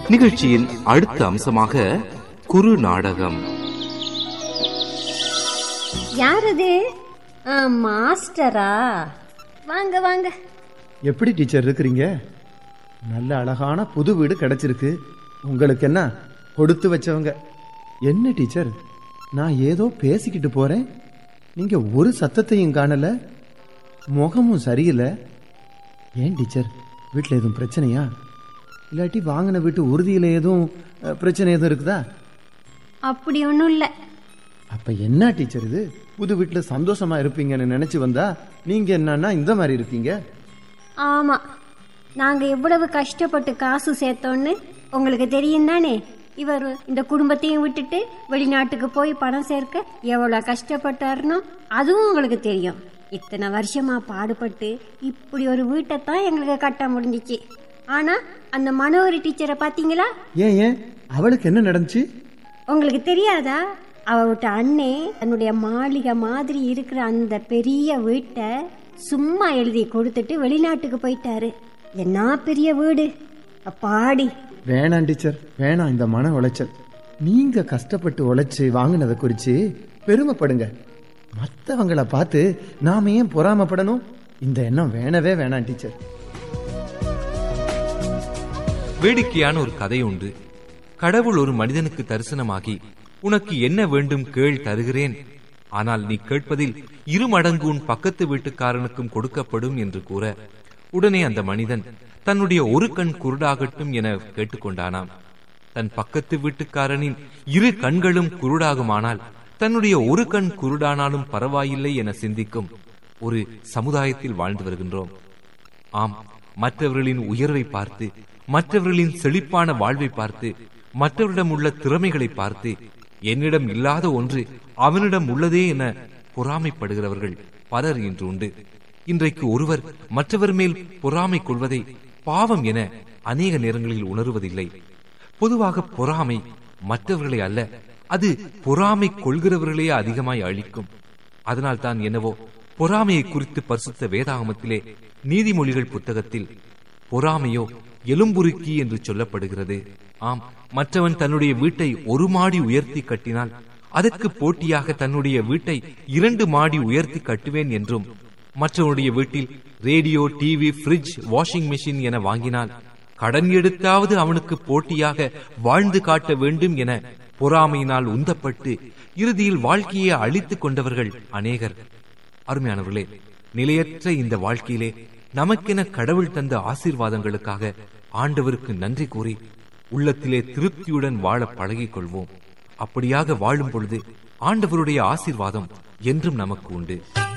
நிகழ்ச்சியின் அடுத்த அம்சமாக குறு நாடகம். யாரது? மாஸ்டரா? வாங்க வாங்க. எப்படி டீச்சர் இருக்கிறீங்க? நல்ல அழகான புது வீடு கிடைச்சிருக்கு. உங்களுக்கு என்ன கொடுத்து வச்சவங்க. என்ன டீச்சர், நான் ஏதோ பேசிக்கிட்டு போறேன், நீங்க ஒரு சத்தத்தையும் காணல, முகமும் சரியில்லை. ஏன் டீச்சர், வீட்டில் எதுவும் பிரச்சனையா? இல்லாட்டி வாங்கின வீட்டு உறுதியில எதுவும் பிரச்சனை எதுவும் இருக்குதா? அப்படி ஒன்றும் இல்லை. அப்ப என்ன டீச்சர் இது? புது வீட்டில் சந்தோஷமா இருப்பீங்கன்னு நினைச்சு வந்தா நீங்க என்னன்னா இந்த மாதிரி இருக்கீங்க. ஆமா, நாங்க எவ்வளவு கஷ்டப்பட்டு காசு சேர்த்தோன்னு உங்களுக்கு தெரியும் தானே. இவர் இந்த குடும்பத்தையும் விட்டுட்டு வெளிநாட்டுக்கு போய் பணம் சேர்க்க எவ்வளவு கஷ்டப்பட்டாருன்னு அதுவும் உங்களுக்கு தெரியும். இத்தனை வருஷமா பாடுபட்டு இப்படி ஒரு வீட்டை தான் எங்களுக்கு கட்ட முடிஞ்சிச்சு. ஆனா அந்த மனோகரி டீச்சரை பாத்தீங்களா? ஏன் அவளுக்கு என்ன நடந்துச்சு? உங்களுக்கு தெரியாதா? அவட்ட அண்ணே தன்னுடைய மாளிகை மாதிரி இருக்கிற அந்த பெரிய வீட்டை சும்மா எழுதி கொடுத்துட்டு வெளிநாட்டுக்கு போயிட்டாரு. என்ன பெரிய வீடு அப்பாடி. வேணாம் டீச்சர், வேணாம் இந்த மன உளைச்சல். நீங்க கஷ்டப்பட்டு உழைச்சு வாங்கினதை குறிச்சு பெருமைப்படுங்க. மற்றவங்களை பார்த்து நாம ஏன் பொறாமப்படணும்? இந்த எண்ணம் வேணவே வேணாம் டீச்சர். வேடிக்கையான ஒரு கதை உண்டு. கடவுள் ஒரு மனிதனுக்கு தரிசனமாகி, உனக்கு என்ன வேண்டும் கேள், தருகிறேன். ஆனால் நீ கேட்பதில் 2 மடங்கு உன் பக்கத்து வீட்டுக்காரனுக்கும் கொடுக்கப்படும் என்று கூற, உடனே அந்த மனிதன் தன்னுடைய ஒரு கண் குருடாகட்டும் என கேட்டுக்கொண்டானாம். தன் பக்கத்து வீட்டுக்காரனின் 2 கண்களும் குருடாகுமானால் தன்னுடைய ஒரு கண் குருடானாலும் பரவாயில்லை என சிந்திக்கும் ஒரு சமுதாயத்தில் வாழ்ந்து வருகின்றோம். ஆம், மற்றவர்களின் உயர்வை பார்த்து, மற்றவர்களின் செழிப்பான வாழ்வை பார்த்து, மற்றவரிடம் உள்ள திறமைகளை பார்த்து, என்னிடம் இல்லாத ஒன்று அவனிடம் உள்ளதே என பொறாமைப்படுகிறவர்கள் பலர் இன்று உண்டு. இன்றைக்கு ஒருவர் மற்றவர் மேல் பொறாமை கொள்வதை பாவம் என அநேக நேரங்களில் உணர்வதில்லை. பொதுவாக பொறாமை மற்றவர்களை அல்ல, அது பொறாமை கொள்கிறவர்களே அதிகமாய் அழிக்கும். அதனால் தான் என்னவோ பொறாமையை குறித்து பரிசுத்த வேதாகமத்திலே நீதிமொழிகள் புத்தகத்தில் பொறாமையோ எலும்புருக்கி என்று சொல்லப்படுகிறது. ஆம், மற்றவன் தன்னுடைய வீட்டை 1 மாடி உயர்த்தி கட்டினால் அதற்கு போட்டியாக தன்னுடைய வீட்டை 2 மாடி உயர்த்தி கட்டுவேன் என்றும், மற்றவனுடைய வீட்டில் radio, TV, bridge, washing machine என வாங்கினால் கடன் எடுத்தாவது அவனுக்கு போட்டியாக வாழ்ந்து காட்ட வேண்டும் என பொறாமையினால் உந்தப்பட்டு இறுதியில் வாழ்க்கையை அழித்துக் கொண்டவர்கள் அநேகர். அருமையானவர்களே, நிலையற்ற இந்த வாழ்க்கையிலே நமக்கென கடவுள் தந்த ஆசீர்வாதங்களுக்காக ஆண்டவருக்கு நன்றி கூறி உள்ளத்திலே திருப்தியுடன் வாழ பழகிக் கொள்வோம். அப்படியாக வாழும் பொழுது ஆண்டவருடைய ஆசீர்வாதம் என்றும் நமக்கு உண்டு.